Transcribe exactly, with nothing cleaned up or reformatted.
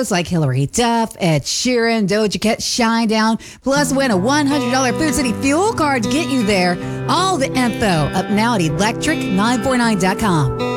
shows like Hillary Duff, Ed Sheeran, Doja Cat, Shinedown, plus win a one hundred dollars Food City fuel card to get you there. All the info up now at electric nine four nine dot com.